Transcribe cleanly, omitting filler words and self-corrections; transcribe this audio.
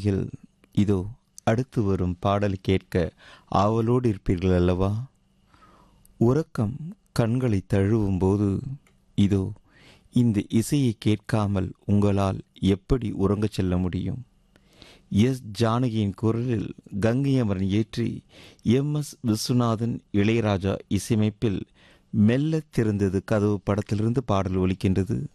நேயர்கள் இதோ அடுத்து வரும் பாடல் கேட்க ஆவலோடு இருப்பீர்கள் அல்லவா? உறக்கம் கண்களை தழுவும் போது இதோ இந்த இசையை கேட்காமல் உங்களால் எப்படி உறங்கச் செல்ல முடியும்? எஸ் ஜானகியின் குரலில் கங்கை அமரன் இயற்றி எம்.எஸ். விஸ்வநாதன் இளையராஜா இசையமைப்பில் மெல்ல திறந்தது கதவு படத்திலிருந்து பாடல் ஒலிக்கின்றது.